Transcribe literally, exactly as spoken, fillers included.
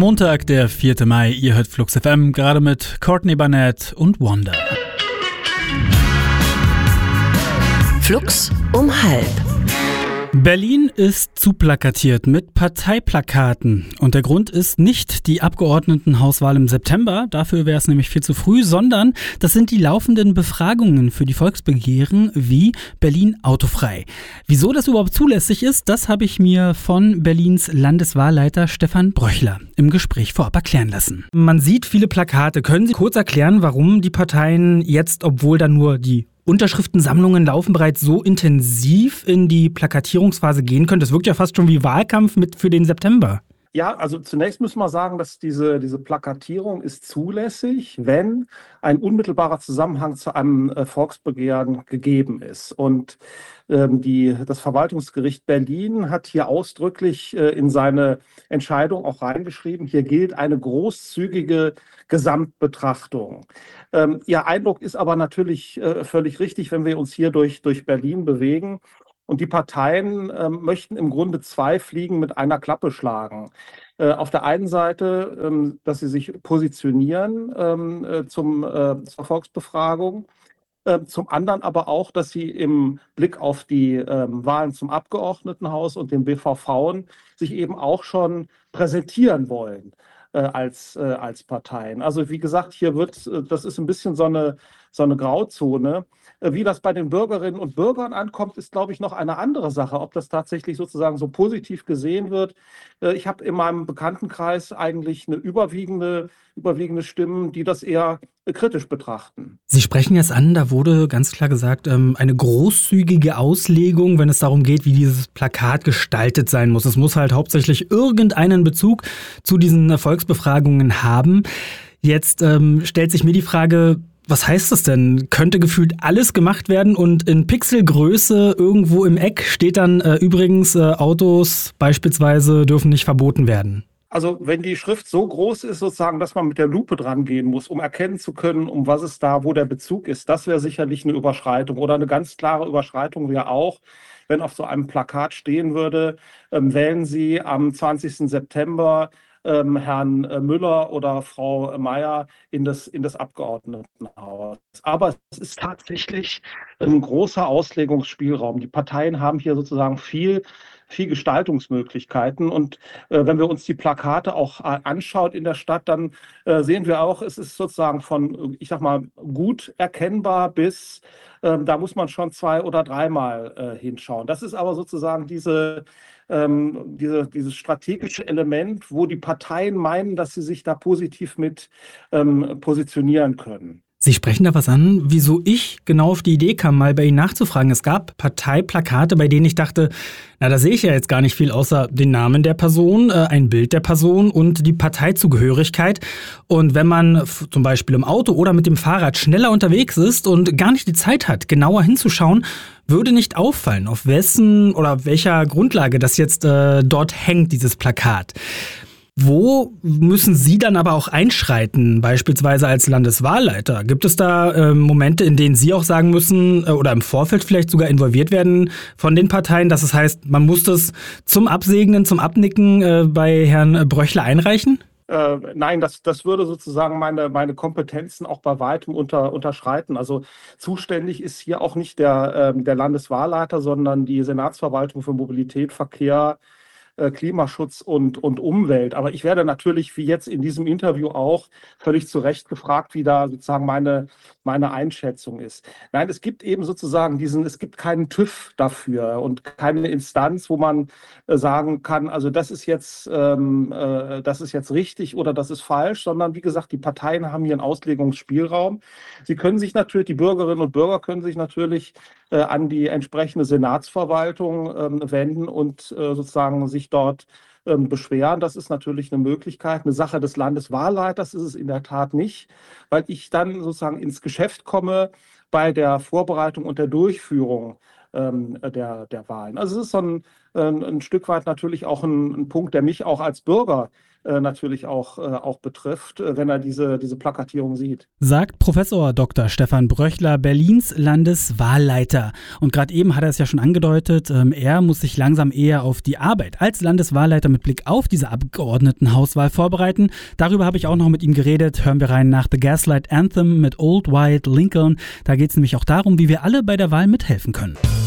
Montag, der vierte Mai, ihr hört Flux F M, gerade mit Courtney Barnett und Wanda. Flux um halb. Berlin ist zu plakatiert mit Parteiplakaten. Und der Grund ist nicht die Abgeordnetenhauswahl im September, dafür wäre es nämlich viel zu früh, sondern das sind die laufenden Befragungen für die Volksbegehren wie Berlin autofrei. Wieso das überhaupt zulässig ist, das habe ich mir von Berlins Landeswahlleiter Stefan Bröchler im Gespräch vorab erklären lassen. Man sieht viele Plakate. Können Sie kurz erklären, warum die Parteien jetzt, obwohl da nur die Unterschriftensammlungen laufen, bereits so intensiv in die Plakatierungsphase gehen können? Das wirkt ja fast schon wie Wahlkampf mit für den September. Ja, also zunächst müssen wir sagen, dass diese, diese Plakatierung ist zulässig, wenn ein unmittelbarer Zusammenhang zu einem äh, Volksbegehren gegeben ist. Und ähm, die, das Verwaltungsgericht Berlin hat hier ausdrücklich äh, in seine Entscheidung auch reingeschrieben, hier gilt eine großzügige Gesamtbetrachtung. Ähm, Ihr Eindruck ist aber natürlich äh, völlig richtig, wenn wir uns hier durch, durch Berlin bewegen. Und die Parteien äh, möchten im Grunde zwei Fliegen mit einer Klappe schlagen. Äh, auf der einen Seite, ähm, dass sie sich positionieren ähm, äh, zum, äh, zur Volksbefragung. Äh, zum anderen aber auch, dass sie im Blick auf die äh, Wahlen zum Abgeordnetenhaus und den B V V sich eben auch schon präsentieren wollen äh, als, äh, als Parteien. Also wie gesagt, hier wird, äh, das ist ein bisschen so eine, so eine Grauzone. Wie das bei den Bürgerinnen und Bürgern ankommt, ist, glaube ich, noch eine andere Sache, ob das tatsächlich sozusagen so positiv gesehen wird. Ich habe in meinem Bekanntenkreis eigentlich eine überwiegende, überwiegende Stimmen, die das eher kritisch betrachten. Sie sprechen jetzt an, da wurde ganz klar gesagt, eine großzügige Auslegung, wenn es darum geht, wie dieses Plakat gestaltet sein muss. Es muss halt hauptsächlich irgendeinen Bezug zu diesen Volksbefragungen haben. Jetzt ähm, stellt sich mir die Frage, was heißt das denn? Könnte gefühlt alles gemacht werden und in Pixelgröße irgendwo im Eck steht dann äh, übrigens, äh, Autos beispielsweise dürfen nicht verboten werden? Also wenn die Schrift so groß ist, sozusagen, dass man mit der Lupe dran gehen muss, um erkennen zu können, um was es da, wo der Bezug ist, das wäre sicherlich eine Überschreitung. Oder eine ganz klare Überschreitung wäre auch, wenn auf so einem Plakat stehen würde, ähm, wählen Sie am zwanzigsten September Ähm, Herrn äh, Müller oder Frau Mayer in das, in das Abgeordnetenhaus. Aber es ist tatsächlich ein großer Auslegungsspielraum. Die Parteien haben hier sozusagen viel, viel Gestaltungsmöglichkeiten. Und äh, wenn wir uns die Plakate auch äh, anschauen in der Stadt, dann äh, sehen wir auch, es ist sozusagen von, ich sag mal, gut erkennbar bis, äh, da muss man schon zwei- oder dreimal äh, hinschauen. Das ist aber sozusagen diese Ähm, diese, dieses strategische Element, wo die Parteien meinen, dass sie sich da positiv mit ähm, positionieren können. Sie sprechen da was an, wieso ich genau auf die Idee kam, mal bei Ihnen nachzufragen. Es gab Parteiplakate, bei denen ich dachte, na, da sehe ich ja jetzt gar nicht viel außer den Namen der Person, äh, ein Bild der Person und die Parteizugehörigkeit. Und wenn man f- zum Beispiel im Auto oder mit dem Fahrrad schneller unterwegs ist und gar nicht die Zeit hat, genauer hinzuschauen, würde nicht auffallen, auf wessen oder welcher Grundlage das jetzt äh, dort hängt, dieses Plakat. Wo müssen Sie dann aber auch einschreiten, beispielsweise als Landeswahlleiter? Gibt es da äh, Momente, in denen Sie auch sagen müssen äh, oder im Vorfeld vielleicht sogar involviert werden von den Parteien, dass es heißt, man muss das zum Absegnen, zum Abnicken äh, bei Herrn Bröchler einreichen? Äh, nein, das, das würde sozusagen meine, meine Kompetenzen auch bei weitem unter, unterschreiten. Also zuständig ist hier auch nicht der, äh, der Landeswahlleiter, sondern die Senatsverwaltung für Mobilität, Verkehr, Klimaschutz und, und Umwelt. Aber ich werde natürlich, wie jetzt in diesem Interview auch, völlig zu Recht gefragt, wie da sozusagen meine, meine Einschätzung ist. Nein, es gibt eben sozusagen diesen, es gibt keinen TÜV dafür und keine Instanz, wo man äh, sagen kann, also das ist jetzt, ähm, äh, das ist jetzt richtig oder das ist falsch, sondern wie gesagt, die Parteien haben hier einen Auslegungsspielraum. Sie können sich natürlich, die Bürgerinnen und Bürger können sich natürlich äh, an die entsprechende Senatsverwaltung ähm, wenden und äh, sozusagen sich dort ähm, beschweren. Das ist natürlich eine Möglichkeit. Eine Sache des Landeswahlleiters ist es in der Tat nicht, weil ich dann sozusagen ins Geschäft komme bei der Vorbereitung und der Durchführung ähm, der, der Wahlen. Also es ist so ein, ein, ein Stück weit natürlich auch ein, ein Punkt, der mich auch als Bürger äh, natürlich auch, äh, auch betrifft, äh, wenn er diese, diese Plakatierung sieht. Sagt Professor Doktor Stefan Bröchler, Berlins Landeswahlleiter. Und gerade eben hat er es ja schon angedeutet, ähm, er muss sich langsam eher auf die Arbeit als Landeswahlleiter mit Blick auf diese Abgeordnetenhauswahl vorbereiten. Darüber habe ich auch noch mit ihm geredet. Hören wir rein nach The Gaslight Anthem mit Old White Lincoln. Da geht es nämlich auch darum, wie wir alle bei der Wahl mithelfen können.